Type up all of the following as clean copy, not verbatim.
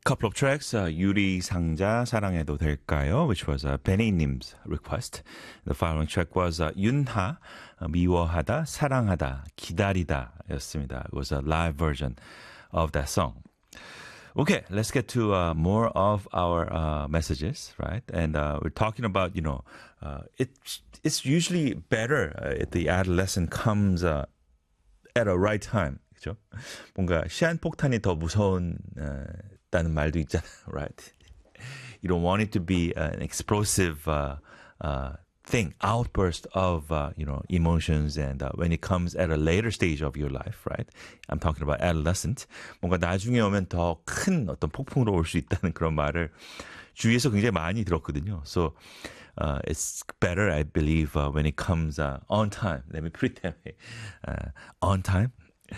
couple of tracks, 유리 상자 사랑해도 될까요? Which was Benny님's request. The following track was 윤하 미워하다 사랑하다 기다리다 였습니다. It was a live version of that song. Okay, let's get to more of our messages, right? And we're talking about, it's usually better if the adolescent comes at a right time. 그죠? 뭔가 시한폭탄이 더 무서운 다는 말도 있잖아요, right? You don't want it to be an explosive thing, outburst of emotions, and when it comes at a later stage of your life, right? I'm talking about adolescent. 뭔가 나중에 오면 더 큰 어떤 폭풍으로 올 수 있다는 그런 말을 주위에서 굉장히 많이 들었거든요. So it's better, I believe, when it comes on time. Let me put it that way. On time.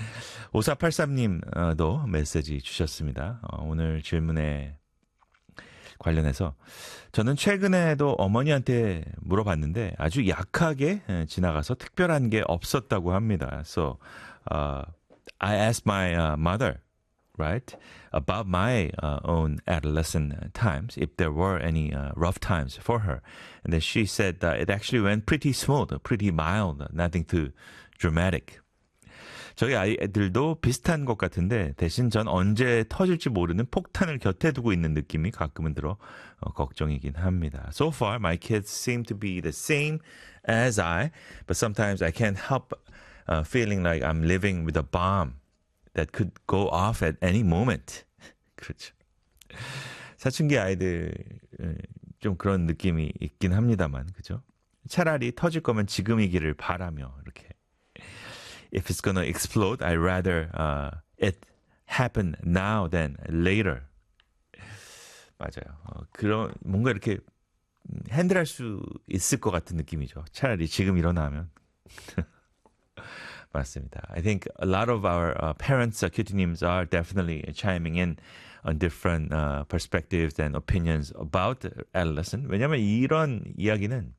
5483님도 메시지 주셨습니다. 오늘 질문에 관련해서 저는 최근에도 어머니한테 물어봤는데 아주 약하게 지나가서 특별한 게 없었다고 합니다. So I asked my mother, right, about my own adolescent times, if there were any rough times for her. And then she said that it actually went pretty smooth, pretty mild, nothing too dramatic. 저희 아이들도 비슷한 것 같은데 대신 전 언제 터질지 모르는 폭탄을 곁에 두고 있는 느낌이 가끔은 들어 걱정이긴 합니다. So far, my kids seem to be the same as I, but sometimes I can't help feeling like I'm living with a bomb that could go off at any moment. 그렇죠. 사춘기 아이들 좀 그런 느낌이 있긴 합니다만, 그죠? 차라리 터질 거면 지금이기를 바라며 이렇게. If it's gonna explode, I'd rather it happen now than later. 맞아요. 그런 뭔가 이렇게 핸들할 수 있을 것 같은 느낌이죠. 차라리 지금 일어나면. 맞습니다. I think a lot of our parents, 큐티님s, are definitely chiming in on different perspectives and opinions about adolescent. 왜냐하면 이런 이야기는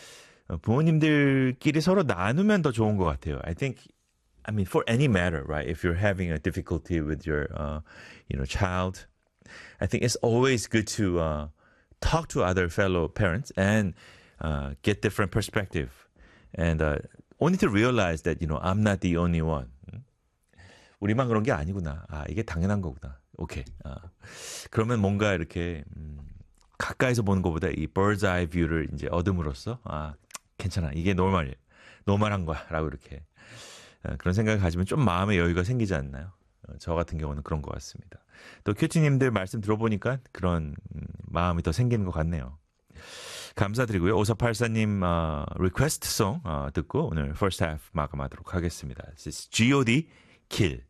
부모님들끼리 서로 나누면 더 좋은 것 같아요. I mean, for any matter, right? If you're having a difficulty with your, child, I think it's always good to talk to other fellow parents and get different perspective, and only to realize that I'm not the only one. 우리만 그런 게 아니구나. 이게 당연한 거구나. 오케이. 그러면 뭔가 이렇게 가까이서 보는 것보다 이 bird's eye view를 이제 얻음으로써 괜찮아. 이게 노멀한 거야라고 이렇게. 그런 생각을 가지면 좀 마음의 여유가 생기지 않나요? 저 같은 경우는 그런 것 같습니다. 또 큐티님들 말씀 들어보니까 그런 마음이 더 생기는 것 같네요. 감사드리고요. 5484님 리퀘스트 송 듣고 오늘 first half 마감하도록 하겠습니다. This is G.O.D. Kill.